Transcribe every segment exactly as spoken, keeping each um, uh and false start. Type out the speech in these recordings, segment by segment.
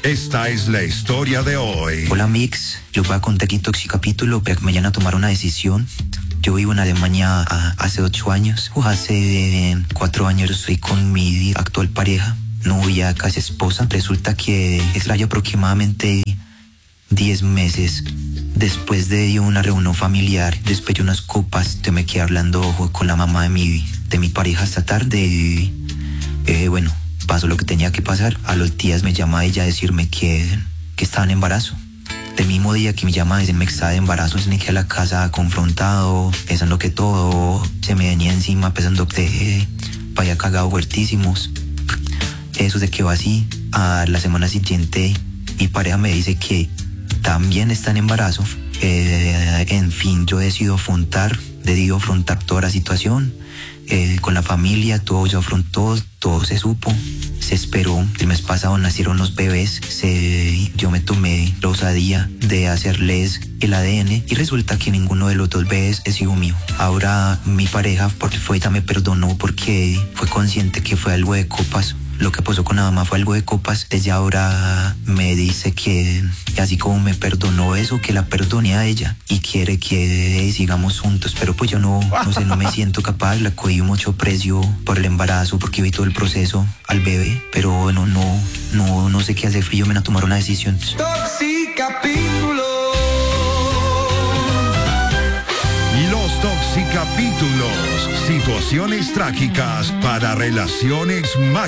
Esta es la historia de hoy. Hola Mix, yo voy a contar quinto capítulo para que me vayan a tomar una decisión. Yo vivo en Alemania a, hace ocho años. Hace cuatro años estoy con mi actual pareja, novia, casi esposa. Resulta que es aproximadamente diez meses. Después de una reunión familiar, después de unas copas, yo me quedé hablando con la mamá de mi, de mi pareja esta tarde y eh, bueno, pasó lo que tenía que pasar. A los días me llama ella a decirme que, que estaba en embarazo. El mismo día que me llama a decirme que estaba de embarazo, se me quedé a la casa confrontado, pensando que todo se me venía encima, pensando que había cagado fuertísimos. Eso se quedó así. A la semana siguiente, mi pareja me dice que también está en embarazo. Eh, en fin, yo decido afrontar, decido afrontar toda la situación. Eh, con la familia, todo se afrontó, todo se supo, se esperó. El mes pasado nacieron los bebés, se, yo me tomé la osadía de hacerles el A D N y resulta que ninguno de los dos bebés es hijo mío. Ahora mi pareja por fuera me perdonó porque fue consciente que fue algo de copas. Lo que pasó con la mamá fue algo de copas. Ella ahora me dice que así como me perdonó eso, que la perdone a ella y quiere que sigamos juntos. Pero pues yo no, no sé, no me siento capaz. Le cogí mucho precio por el embarazo porque vi todo el proceso al bebé. Pero bueno, no, no, no sé qué hacer. Yo me voy a tomar una decisión. Toxicapítulo. Los Toxicapítulos. Situaciones trágicas para relaciones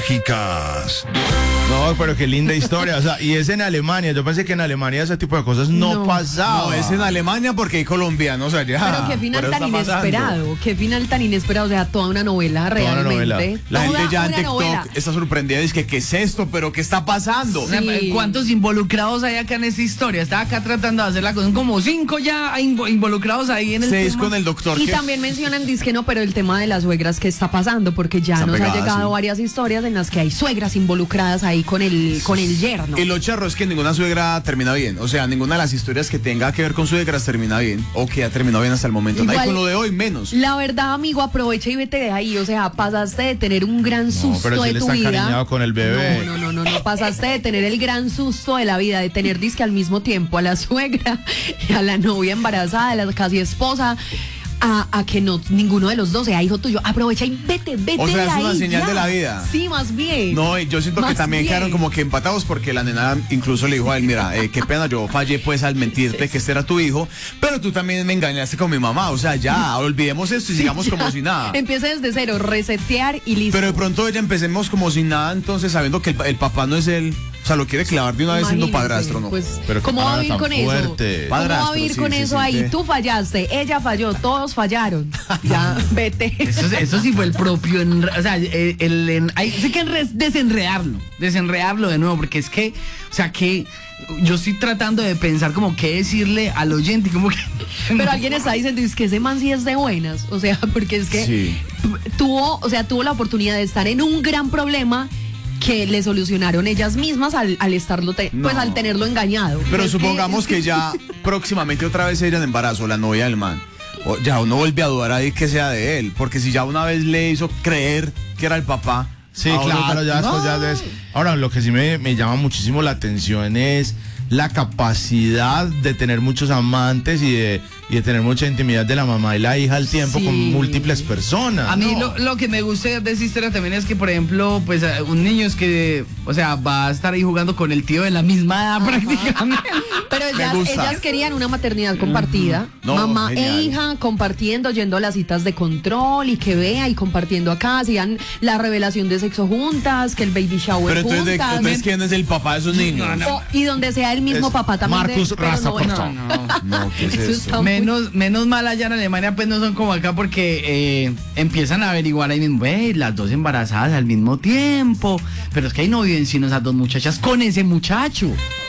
mágicas. No, pero qué linda historia, o sea, y es en Alemania. Yo pensé que en Alemania ese tipo de cosas no, no pasaba. No, es en Alemania porque hay colombianos allá. Pero qué final tan inesperado, pasando. qué final tan inesperado, o sea, toda una novela toda realmente. Una novela. La toda gente ya en una TikTok novela. está sorprendida, dice que qué es esto, pero qué está pasando. Sí. ¿Cuántos involucrados hay acá en esta historia? Estaba acá tratando de hacer la cosa, como cinco ya involucrados ahí en el Seis tema. con el doctor. Y que... también mencionan, dizque no, pero el tema de las suegras, ¿qué está pasando? Porque ya está nos pegada, ha llegado sí. varias historias en las que hay suegras involucradas ahí con el, con el yerno. Y lo charro es que ninguna suegra termina bien. O sea, ninguna de las historias que tenga que ver con suegras termina bien. O que ha terminado bien hasta el momento. Igual, no hay con lo de hoy menos. La verdad, amigo, aprovecha y vete de ahí. O sea, pasaste de tener un gran susto no, pero de si tu él está vida. encariñado con el bebé. No, no, no, no, no. Pasaste de tener el gran susto de la vida, de tener disque al mismo tiempo a la suegra, a la novia embarazada, a la casi esposa. A, a que no ninguno de los dos sea hijo tuyo. Aprovecha y vete, vete. O sea, de es una ahí, señal ya. de la vida. Sí, más bien. No, yo siento más que también bien. quedaron como que empatados porque la nena incluso le dijo a él, mira, eh, qué pena, yo fallé pues al mentirte que este era tu hijo, pero tú también me engañaste con mi mamá. O sea, ya, olvidemos esto y Sí, sigamos ya. como si nada. Empieza desde cero, resetear y listo. Pero de pronto ella empecemos como si nada, entonces sabiendo que el, el papá no es él. O sea, lo quiere clavar de una vez siendo padrastro, ¿no? Pues, pero ¿cómo va a vivir con fuerte. eso? Padrastro, ¿Cómo va a vivir sí, con sí, eso sí, ahí? sí. Tú fallaste, ella falló, todos fallaron. Ya, vete. Eso, eso sí fue el propio, en, o sea, el, el en, hay, hay que enre, desenredarlo, desenredarlo de nuevo, porque es que, o sea, que yo estoy tratando de pensar como qué decirle al oyente, como que... Pero alguien está diciendo, es que ese man sí es de buenas, o sea, porque es que Sí. tuvo, o sea, tuvo la oportunidad de estar en un gran problema que le solucionaron ellas mismas al, al estarlo, te, No. pues al tenerlo engañado. Pero Es supongamos que ya próximamente otra vez ella en embarazo, la novia del man. O ya uno vuelve a dudar ahí que sea de él, porque si ya una vez le hizo creer que era el papá. Sí, ahora claro, ya después no. ya des... Ahora, lo que sí me, me llama muchísimo la atención es la capacidad de tener muchos amantes y de, y de tener mucha intimidad de la mamá y la hija al tiempo Sí. con múltiples personas. A mí ¿no? lo, lo que me gusta de esa historia también es que, por ejemplo, pues un niño es que, o sea, va a estar ahí jugando con el tío de la misma edad prácticamente. Pero ellas, gusta. ellas querían una maternidad compartida, No, mamá genial. e hija compartiendo, yendo a las citas de control y que vea y compartiendo acá, hacían la revelación de sexo juntas, que el baby shower Pero entonces, de, juntas. entonces, ¿quién es el papá de esos niños? No, no. O- y donde sea el mismo Es papá también. Marcus de, pero Raza no, Porto. no, No, No, ¿qué es Eso esto? está muy- Menos, menos mal allá en Alemania, pues no son como acá porque eh, empiezan a averiguar ahí mismo, "Ve, las dos embarazadas al mismo tiempo, pero es que ahí no viven sino esas dos muchachas con ese muchacho.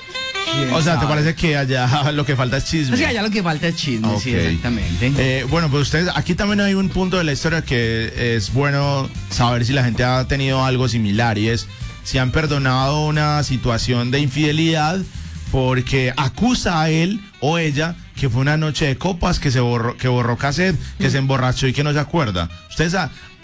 O sea, ¿te parece que allá lo que falta es chisme? O sea, ya lo que falta es chisme, sí, Ok. exactamente. Eh, bueno, pues ustedes, aquí también hay un punto de la historia que es bueno saber si la gente ha tenido algo similar y es si han perdonado una situación de infidelidad porque acusa a él o ella que fue una noche de copas, que se borró, que borró cassette, que se emborrachó y que no se acuerda. Ustedes, ah,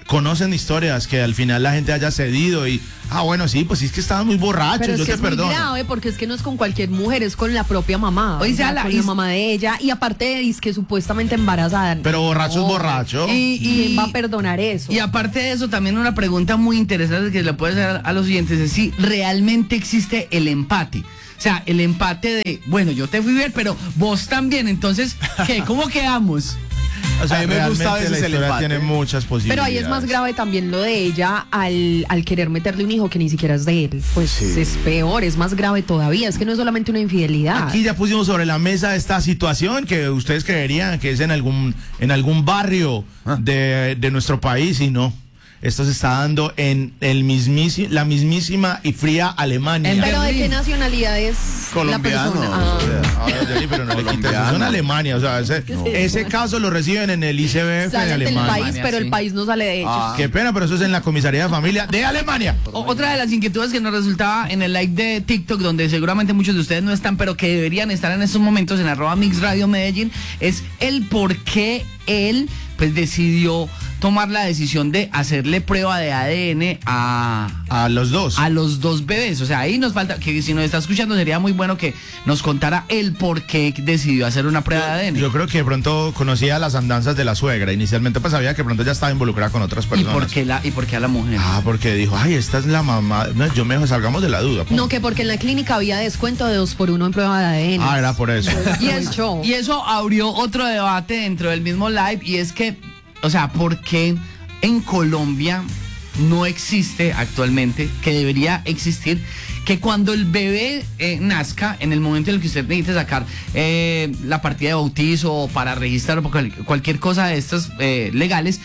conocen historias que al final la gente haya cedido y, ah, bueno, sí, pues sí es que estaban muy borrachos, Pero es yo que te es muy perdono. grave porque es que no es con cualquier mujer, es con la propia mamá. Oye, o sea, la- con y- la mamá de ella. Y aparte de que supuestamente embarazada. Pero borracho No, es borracho. Y, ¿Quién va a perdonar eso? Y aparte de eso, también una pregunta muy interesante que le puede hacer a los oyentes es si realmente existe el empate. O sea, el empate de, bueno, yo te fui bien, pero vos también. Entonces, ¿qué? ¿Cómo quedamos? O sea, A mí me realmente gusta a veces la el historia empate. tiene muchas Pero posibilidades. ahí es más grave también lo de ella al, al querer meterle un hijo que ni siquiera es de él. Pues Sí. es peor, es más grave todavía. Es que no es solamente una infidelidad. Aquí ya pusimos sobre la mesa esta situación que ustedes creerían que es en algún, en algún barrio de, de nuestro país y no. Esto se está dando en el mismísimo, la mismísima y fría Alemania. En Pero ¿de Berlín. qué nacionalidad es Colombiano, la persona? Ah. o sea. Ahora, Jenny, pero no le quites, Colombiano. eso es en Alemania, o sea, ese, No. ese caso lo reciben en el I C B F de Salen del Alemania. país, pero sí. el país no sale de ellos. Ah. Qué pena, pero eso es en la comisaría de familia de Alemania. O- Otra de las inquietudes que nos resultaba en el live de TikTok, donde seguramente muchos de ustedes no están, pero que deberían estar en estos momentos en arroba Mix Radio Medellín, es el por qué él pues decidió tomar la decisión de hacerle prueba de A D N a, A los dos. a los dos bebés. O sea, ahí nos falta, que si nos está escuchando sería muy bueno que nos contara el por qué decidió hacer una prueba de A D N. Yo creo que de pronto conocía las andanzas de la suegra. Inicialmente pues sabía que de pronto ya estaba involucrada con otras ¿Y personas. por qué la, y por qué a la mujer? Ah, porque dijo, ay, esta es la mamá. No, yo me salgamos de la duda. pum. No, que porque en la clínica había descuento de dos por uno en prueba de A D N. Ah, era por eso. Y, Y es- el show. y eso abrió otro debate dentro del mismo live y es que, o sea, ¿por qué en Colombia no existe actualmente, que debería existir, que cuando el bebé eh, nazca, en el momento en el que usted necesite sacar eh, la partida de bautizo o para registrar o cual- cualquier cosa de estas eh, legales,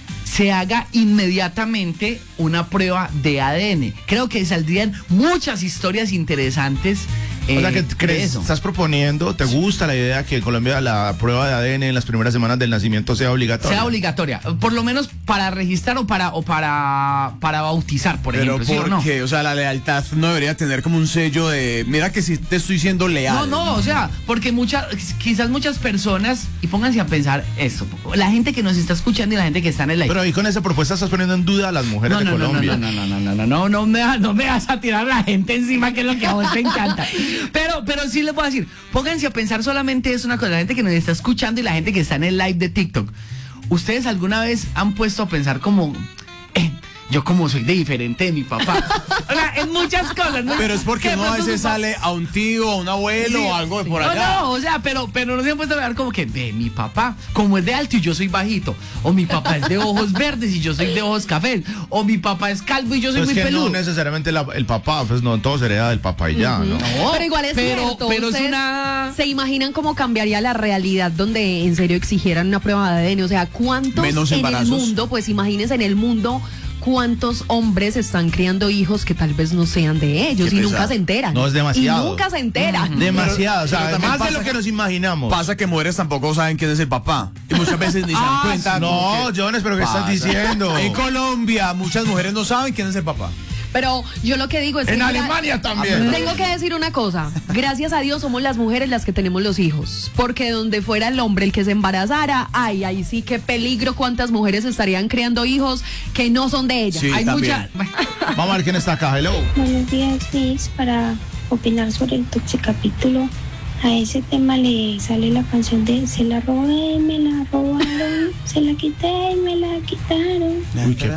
se haga inmediatamente una prueba de A D N? Creo que saldrían muchas historias interesantes. O sea, eh, que de crees, eso. estás proponiendo, ¿te gusta la idea que en Colombia la prueba de A D N en las primeras semanas del nacimiento sea obligatoria? Sea obligatoria, por lo menos para registrar o para o para para bautizar, por Pero ejemplo, ¿sí o ¿por no? qué? O sea, la lealtad no debería tener como un sello de, mira que sí te estoy siendo leal. No, no, o sea, porque muchas, quizás muchas personas, y pónganse a pensar esto, la gente que nos está escuchando y la gente que está en el live. Pero ahí con esa propuesta estás poniendo en duda a las mujeres No, de no, no, Colombia. no, no, no, no, no, no, no, no me, vas- no me vas a tirar a la gente encima, que es lo que a vos te encanta. Pero, pero sí les voy a decir, pónganse a pensar solamente es una cosa, la gente que nos está escuchando y la gente que está en el live de TikTok. ¿Ustedes alguna vez han puesto a pensar como, eh, yo como soy de diferente de mi papá? O sea, en muchas cosas, ¿no? Pero es porque Que uno a pronto veces su pa- sale a un tío, a un abuelo Sí, o algo de por no, allá. No, o sea, pero, pero no se han puesto a ver como que de mi papá, como es de alto y yo soy bajito, o mi papá es de ojos verdes y yo soy de ojos cafés, o mi papá es calvo y yo soy Pues muy que peludo. no necesariamente la- el papá, pues no, todo se hereda del papá y ya, ¿no? No, Pero igual es pero, cierto. pero es ¿Ustedes una... ¿Se imaginan cómo cambiaría la realidad donde en serio exigieran una prueba de A D N? O sea, ¿cuántos Menos en el embarazos. mundo, pues imagínense en el mundo, cuántos hombres están criando hijos que tal vez no sean de ellos Qué y nunca pesado. se enteran? No, es demasiado. Y nunca se enteran. Demasiado, o sea, pero también más de pasa lo que que- nos imaginamos. Pasa que mujeres tampoco saben quién es el papá. Y muchas veces ni se dan Ah, cuenta. como No, que Jones, pero ¿qué estás pasa. diciendo? En Colombia, muchas mujeres no saben quién es el papá. Pero yo lo que digo es que... En mira, Alemania también. Tengo que decir una cosa. Gracias a Dios somos las mujeres las que tenemos los hijos. Porque donde fuera el hombre el que se embarazara, ay, ay, sí, qué peligro. Cuántas mujeres estarían criando hijos que no son de ella. Sí, Hay también. mucha... Vamos a ver quién está acá. Hello. Buenos días, Miss, para opinar sobre el Toxicapítulo. A ese tema le sale la canción de se la robé, me la robaron, se la quité y me la quitaron. Uy, qué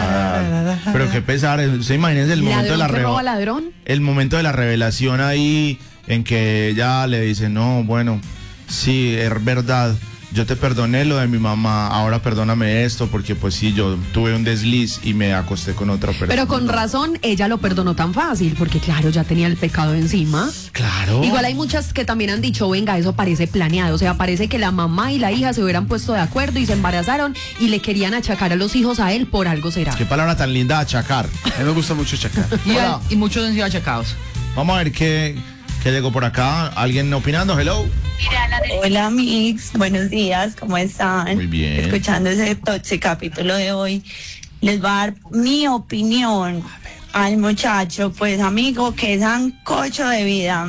pesar. Pero qué pesar. Se imagínense el momento de Ladrón la que roba revelación. ladrón. El momento de la revelación ahí en que ella le dice, no, bueno, sí, es verdad. Yo te perdoné lo de mi mamá, ahora perdóname esto, porque pues sí, yo tuve un desliz y me acosté con otra persona. Pero con razón ella lo perdonó tan fácil, porque claro, ya tenía el pecado encima. Claro. Igual hay muchas que también han dicho, venga, eso parece planeado, o sea, parece que la mamá y la hija se hubieran puesto de acuerdo y se embarazaron y le querían achacar a los hijos a él, por algo será. Qué palabra tan linda, achacar. A mí me gusta mucho Chacar. Y, Hola. y muchos han sido achacados. Vamos a ver qué, qué llegó por acá. ¿Alguien opinando? Hello. Hola Mix, buenos días, ¿cómo están? Muy bien. Escuchando ese toche capítulo de hoy, les voy a dar mi opinión al muchacho, pues amigo, que es sancocho de vida.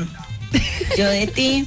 Yo de ti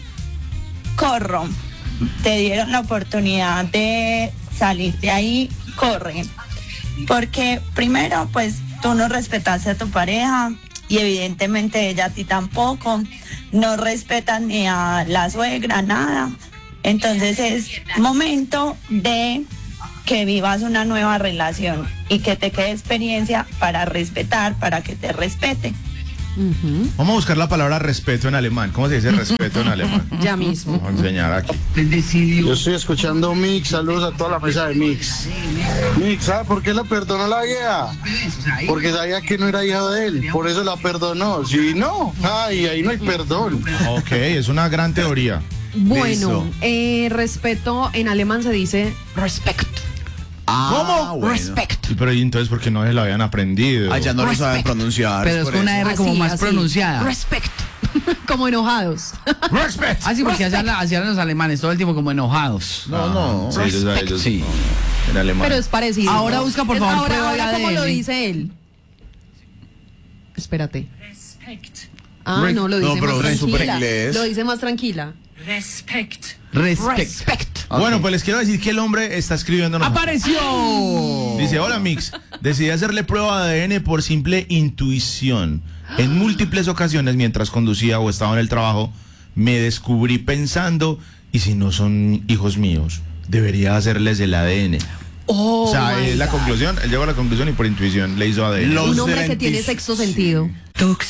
corro. Te dieron la oportunidad de salir de ahí, corre. Porque primero, pues tú no respetaste a tu pareja y evidentemente ella a ti tampoco. No respetan ni a la suegra, nada. Entonces es momento de que vivas una nueva relación y que te quede experiencia para respetar, para que te respete. Ujú. Vamos a buscar la palabra respeto en alemán. ¿Cómo se dice respeto en alemán? Ya mismo. Vamos a enseñar aquí. Yo estoy escuchando Mix, saludos a toda la mesa de Mix. Mix, ¿sabe por qué la perdonó la vieja? Porque sabía que no era hija de él, por eso la perdonó. Si no, ay, ahí no hay perdón. Ok, es una gran teoría. Bueno, Listo. eh, respeto en alemán se dice respect. Ah, ¿Cómo? bueno. Respect. Sí, pero ¿y entonces por qué no se lo habían aprendido? Ah, ya no lo saben Respect. pronunciar. Pero es por con una eso. R como Así, más así. pronunciada. Respect. Como enojados. Respect. Ah, sí, porque hacían, hacían los alemanes todo el tiempo como enojados. No, no. Sí, ellos, ellos- Sí. en alemán. Pero es parecido. Ahora busca, por Es- favor, Ahora, prueba ahora de ¿cómo A D N? lo dice él? Espérate. Ah, Re- no, lo no, dice pero más es súper tranquila. inglés. Lo dice más tranquila. Respect. Respect. Bueno, pues les quiero decir que el hombre está escribiendo. ¡Apareció! Dice, hola Mix, decidí hacerle prueba de A D N por simple intuición. En múltiples ocasiones mientras conducía o estaba en el trabajo, me descubrí pensando, ¿y si no son hijos míos? Debería hacerles el A D N. Oh, o sea, my es la God. conclusión, él llegó a la conclusión y por intuición le hizo A D N. Los Un hombre que dentis- tiene sexto sentido. Tux